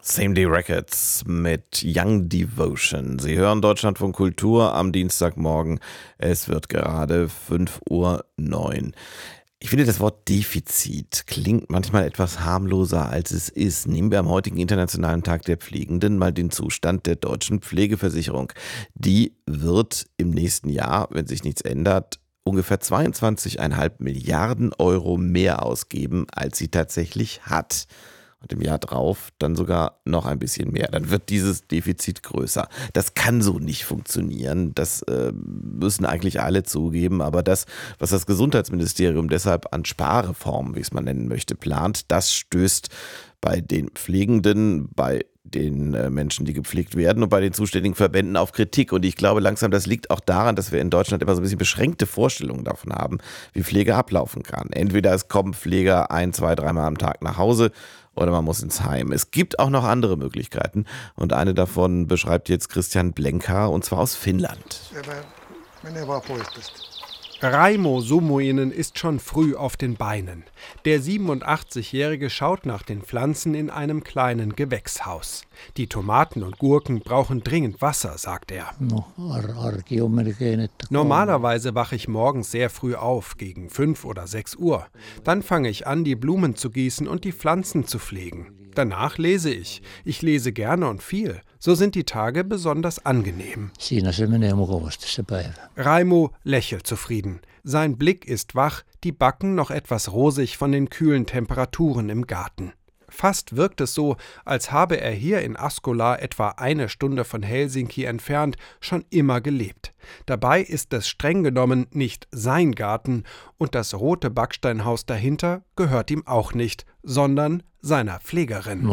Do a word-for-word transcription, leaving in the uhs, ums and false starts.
Same Day Records mit Young Devotion. Sie hören Deutschlandfunk Kultur am Dienstagmorgen. Es wird gerade fünf Uhr neun. Ich finde, das Wort Defizit klingt manchmal etwas harmloser, als es ist. Nehmen wir am heutigen Internationalen Tag der Pflegenden mal den Zustand der deutschen Pflegeversicherung. Die wird im nächsten Jahr, wenn sich nichts ändert, ungefähr zweiundzwanzig Komma fünf Milliarden Euro mehr ausgeben, als sie tatsächlich hat. Und im Jahr drauf dann sogar noch ein bisschen mehr. Dann wird dieses Defizit größer. Das kann so nicht funktionieren. Das äh, müssen eigentlich alle zugeben. Aber das, was das Gesundheitsministerium deshalb an Sparreformen, wie es man nennen möchte, plant, das stößt bei den Pflegenden, bei den äh, Menschen, die gepflegt werden und bei den zuständigen Verbänden auf Kritik. Und ich glaube langsam, das liegt auch daran, dass wir in Deutschland immer so ein bisschen beschränkte Vorstellungen davon haben, wie Pflege ablaufen kann. Entweder es kommen Pfleger ein, zwei, dreimal am Tag nach Hause oder man muss ins Heim. Es gibt auch noch andere Möglichkeiten und eine davon beschreibt jetzt Christian Blenka, und zwar aus Finnland. Raimo Sumuinen ist schon früh auf den Beinen. Der siebenundachtzigjährige schaut nach den Pflanzen in einem kleinen Gewächshaus. Die Tomaten und Gurken brauchen dringend Wasser, sagt er. Normalerweise wache ich morgens sehr früh auf, gegen fünf oder sechs Uhr. Dann fange ich an, die Blumen zu gießen und die Pflanzen zu pflegen. Danach lese ich. Ich lese gerne und viel. So sind die Tage besonders angenehm. Raimo lächelt zufrieden. Sein Blick ist wach, die Backen noch etwas rosig von den kühlen Temperaturen im Garten. Fast wirkt es so, als habe er hier in Askola, etwa eine Stunde von Helsinki entfernt, schon immer gelebt. Dabei ist es streng genommen nicht sein Garten und das rote Backsteinhaus dahinter gehört ihm auch nicht, sondern seiner Pflegerin.